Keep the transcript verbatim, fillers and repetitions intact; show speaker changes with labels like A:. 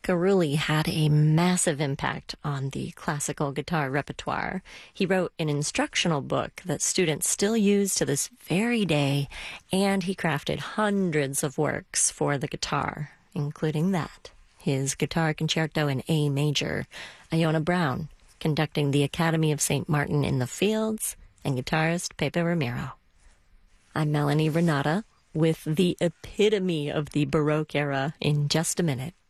A: Carulli had a massive impact on the classical guitar repertoire. He wrote an instructional book that students still use to this very day, and he crafted hundreds of works for the guitar, including that, his Guitar Concerto in A major, Iona Brown conducting the Academy of Saint Martin in the Fields, and guitarist Pepe Ramiro. I'm Melanie Renata with the epitome of the Baroque era in just a minute.